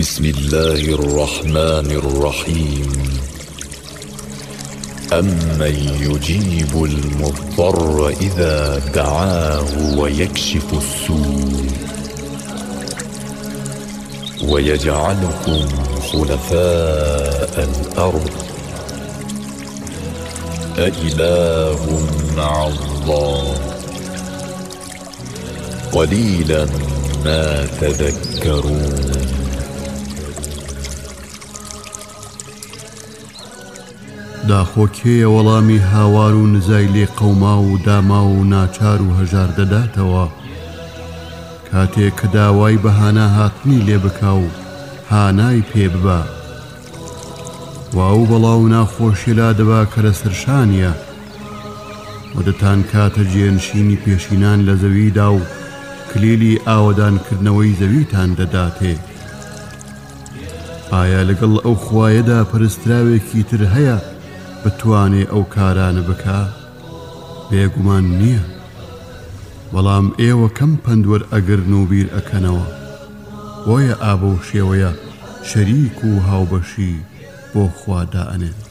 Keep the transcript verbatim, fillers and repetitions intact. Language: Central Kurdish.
بسم الله الرحمن الرحيم أمن يجيب المضطر إذا دعاه ويكشف السوء ويجعلكم خلفاء الأرض أإله مع الله قليلا ما تذكرون. داخۆ کێیە وەڵامی هاوار و نزای لێ قەوما و داما و ناچار و هەژار دەداتەوە کاتێک کە داوای بەهانا هاتنی لێ بکا و هانای پێ ببا واو بەڵاو ناخۆشیلا دەبا کە لە سەرشانیە و دەتان کاتە جێنشینی پێشینان لە زەویدا و کلیلی ئاوەدانکردنەوەی زەویتان دەداتێ. ئایا لەگەڵ ئەو خوایەدا پەرستراوێکی تر هەیە بتوانێ ئەو کارانە بکا؟ بێگومان نییە. بەڵام ئێوە کەم پەندوەر ئەگرن و بیر ئەکەنەوە بۆیە ئابە و شێوەیە شەریک و هاوبەشی بۆ خوا دائەنێن.